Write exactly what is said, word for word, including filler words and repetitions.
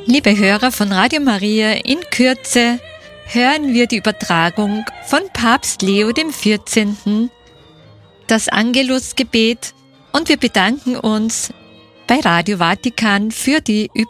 Liebe Hörer von Radio Maria, in Kürze hören wir die Übertragung von Papst Leo dem vierzehnten, das Angelusgebet, und wir bedanken uns bei Radio Vatikan für die Übertragung.